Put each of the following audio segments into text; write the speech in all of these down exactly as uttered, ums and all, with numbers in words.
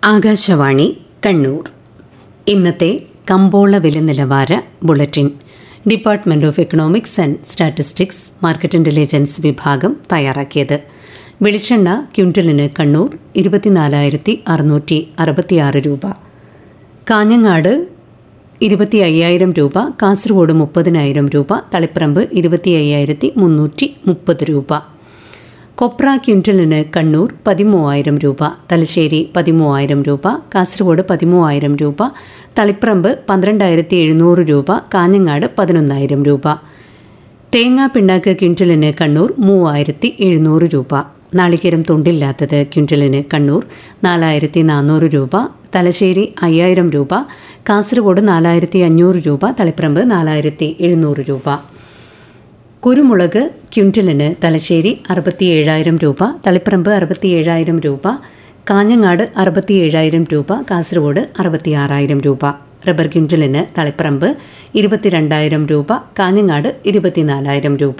ആകാശവാണി കണ്ണൂർ. ഇന്നത്തെ കമ്പോള വില നിലവാര bulletin department of economics and statistics market intelligence വിഭാഗം തയ്യാറാക്കിയത്. വെളിച്ചെണ്ണ ക്വിൻ്റലിന് കണ്ണൂർ ഇരുപത്തിനാലായിരത്തി അറുന്നൂറ്റി അറുപത്തിയാറ് രൂപ, കാഞ്ഞങ്ങാട് ഇരുപത്തി അയ്യായിരം രൂപ, കാസർഗോഡ് മുപ്പതിനായിരം രൂപ, തളിപ്പറമ്പ് ഇരുപത്തി അയ്യായിരത്തി മുന്നൂറ്റി മുപ്പത് രൂപ. കൊപ്ര ക്വിൻ്റലിന് കണ്ണൂർ പതിമൂവായിരം രൂപ, തലശ്ശേരി പതിമൂവായിരം രൂപ, കാസർഗോഡ് പതിമൂവായിരം രൂപ, തളിപ്പറമ്പ് പന്ത്രണ്ടായിരത്തി എഴുന്നൂറ് രൂപ, കാഞ്ഞങ്ങാട് പതിനൊന്നായിരം രൂപ. തേങ്ങാ പിണ്ണാക്ക് ക്വിൻ്റലിന് കണ്ണൂർ മൂവായിരത്തി എഴുന്നൂറ് രൂപ, നാളികേരം തൊണ്ടില്ലാത്തത് ക്വിൻ്റലിന് കണ്ണൂർ നാലായിരത്തി നാനൂറ് രൂപ, തലശ്ശേരി അയ്യായിരം രൂപ, കാസർഗോഡ് നാലായിരത്തി അഞ്ഞൂറ് രൂപ, തളിപ്പറമ്പ് നാലായിരത്തി എഴുന്നൂറ് രൂപ. കുരുമുളക് ക്വിൻ്റലിന് തലശ്ശേരി അറുപത്തി ഏഴായിരം രൂപ, തളിപ്പറമ്പ് അറുപത്തി ഏഴായിരം രൂപ, കാഞ്ഞങ്ങാട് അറുപത്തി ഏഴായിരം രൂപ, കാസർഗോഡ് അറുപത്തി ആറായിരം രൂപ. റബ്ബർ ക്വിൻ്റലിന് തളിപ്പറമ്പ് ഇരുപത്തിരണ്ടായിരം രൂപ, കാഞ്ഞങ്ങാട് ഇരുപത്തിനാലായിരം രൂപ.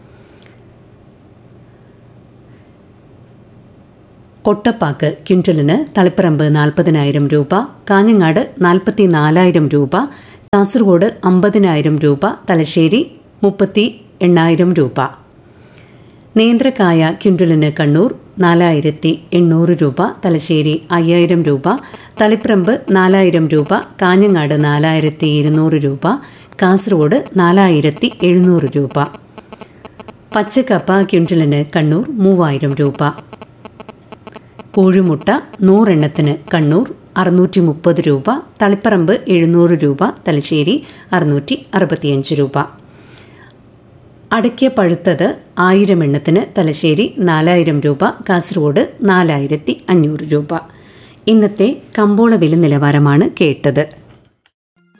കൊട്ടപ്പാക്ക് ക്വിൻ്റലിന് തളിപ്പറമ്പ് നാൽപ്പതിനായിരം രൂപ, കാഞ്ഞങ്ങാട് നാൽപ്പത്തി നാലായിരം രൂപ, കാസർഗോഡ് അമ്പതിനായിരം രൂപ, തലശ്ശേരി മുപ്പത്തി എണ്ണായിരം രൂപ. നേന്ത്രക്കായ ക്വിൻ്റലിന് കണ്ണൂർ നാലായിരത്തി എണ്ണൂറ് രൂപ, തലശ്ശേരി അയ്യായിരം രൂപ, തളിപ്പറമ്പ് നാലായിരം രൂപ, കാഞ്ഞങ്ങാട് നാലായിരത്തി ഇരുന്നൂറ് രൂപ, കാസർഗോഡ് നാലായിരത്തി എഴുന്നൂറ് രൂപ. പച്ചക്കപ്പ ക്വിൻ്റലിന് കണ്ണൂർ മൂവായിരം രൂപ. കോഴിമുട്ട നൂറെണ്ണത്തിന് കണ്ണൂർ അറുന്നൂറ്റി മുപ്പത് രൂപ, തളിപ്പറമ്പ് എഴുന്നൂറ് രൂപ, തലശ്ശേരി അറുന്നൂറ്റി അറുപത്തിയഞ്ച് രൂപ. അടയ്ക്ക പഴുത്തത് ആയിരം എണ്ണത്തിന് തലശ്ശേരി നാലായിരം രൂപ, കാസർഗോഡ് നാലായിരത്തി അഞ്ഞൂറ് രൂപ. ഇന്നത്തെ കമ്പോള വില നിലവാരമാണ് കേട്ടത്.